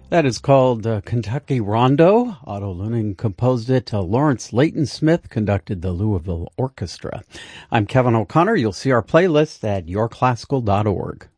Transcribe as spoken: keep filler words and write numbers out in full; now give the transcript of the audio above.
That is called uh, Kentucky Rondo. Otto Luning composed it. Uh, Lawrence Leighton Smith conducted the Louisville Orchestra. I'm Kevin O'Connor. You'll see our playlist at your classical dot org.